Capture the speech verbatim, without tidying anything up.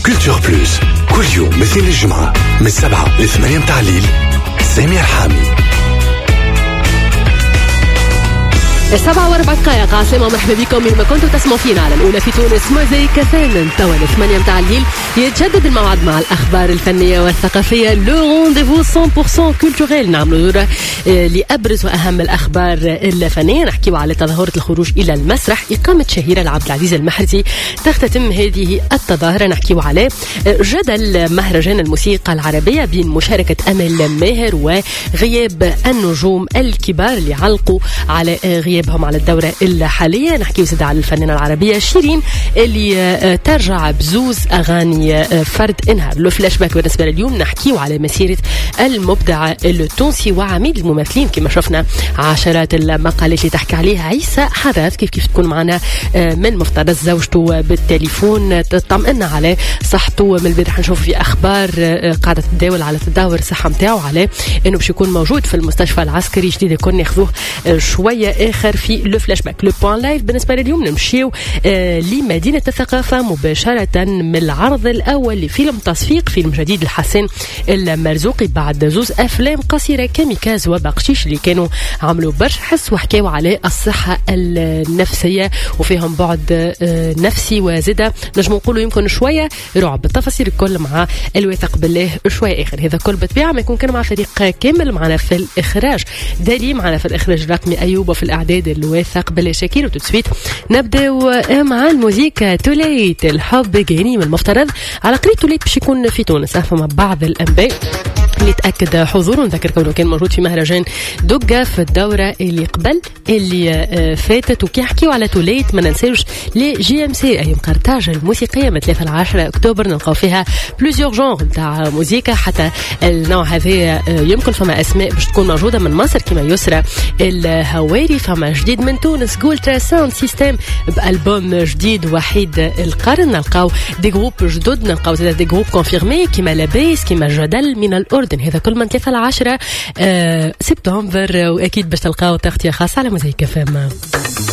كولتور بلوس كل يوم مثل الجمعة من السبعة للثمانية متاع الليل. سامي الحامي. السبعة واربع دقائق عاصمة. مرحبا بكم من ما كنتوا تسمعوا فينا على الأولى في تونس موزايك كفان توا الثمانية متاع الليل. يتجدد الموعد مع الأخبار الفنية والثقافية لو رونديفو مية بالمية كولتوريل. نعملوا دورة لأبرز وأهم الأخبار الفنية. نحكيوا على تظاهرة الخروج إلى المسرح إقامة شهيرة العبد العزيز المحرزي تختتم هذه التظاهرة. نحكيوا على جدل مهرجان الموسيقى العربية بين مشاركة أمل ماهر وغياب النجوم الكبار اللي علقوا على غياب هم على الدورة الحالية. نحكي وزيد على الفنانة العربية شيرين اللي ترجع بزوز أغاني فرد إنها لو فلاش باك. بالنسبة لليوم نحكي على مسيرة المبدع التونسي وعميد الممثلين كما شفنا عشرات المقالات اللي تحكي عليها عيسى حدث كيف كيف تكون معنا من مفترض زوجته بالتليفون تطمئنا على صحته. من البداية نشوف في أخبار قاعدة تداول على تداول الصحة متاعه على إنه باش يكون موجود في المستشفى العسكري جديد. يكون ياخذوه شوية آخر في لو فلاش باك. لو بوان لايف بالنسبة لليوم نمشيو آه لمدينة الثقافة مباشرة من العرض الأول لفيلم تصفيق فيلم جديد لحسن المرزوقي بعد زوز أفلام قصيرة كاميكاز وبقشيش اللي كانوا عملوا برش حس وحكاوا على الصحة النفسية وفيهم بعد آه نفسي وزدة نجم نقولوا يمكن شوية رعب. بالتفاصيل الكل مع الواثق بالله شوية آخر. هذا كل بالطبيعة ما يكون كان مع فريق كامل معنا في الإخراج دالي معنا في الإخراج الرقمي أيوب وفي الأعداد الواثق بالله شاكير. وتتسويت نبدأ مع الموسيقى توليت الحب جاني من المفترض على قريب توليت باش يكون في تونس. فما بعض الأنباء اللي تأكد حضوره. نذكر كونه كان موجود في مهرجان دقة في الدورة اللي قبل اللي فاتت. وكي حكيوا على توليت ما ننساوش لي جي ام سي أي مقرطاج الموسيقية من ثلاثة لعشرة أكتوبر نلقاو فيها بلوزيور جونغ نتاع موسيقى حتى النوع هذا. يمكن فما أسماء باش تكون موجودة من مصر كما يسرى الهواري. فما جديد من تونس جولترا ساوند سيستم بألبوم جديد وحيد القرن. نلقاو دي جروب جدد نلقاو زاد دي جروب كونفيرمي كما لابيس كما جدل من الأردن. هذا كل من ثلاثة لعشرة آه سبتمبر. وأكيد باش تلقاو تغطية خاصة على موزايك فام.